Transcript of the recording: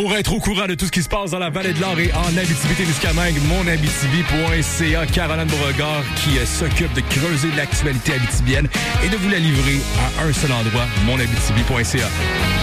Pour être au courant de tout ce qui se passe dans la vallée de l'Or et en Abitibi-Témiscamingue, monabitibi.ca, Caroline Beauregard qui s'occupe de creuser l'actualité abitibienne et de vous la livrer à un seul endroit, monabitibi.ca.